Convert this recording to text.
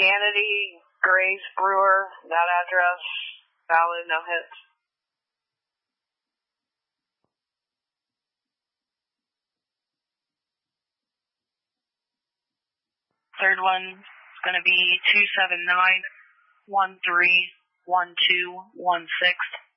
Kennedy, Grace, Brewer, that address, valid, no hits. Third one is going to be 279-131216.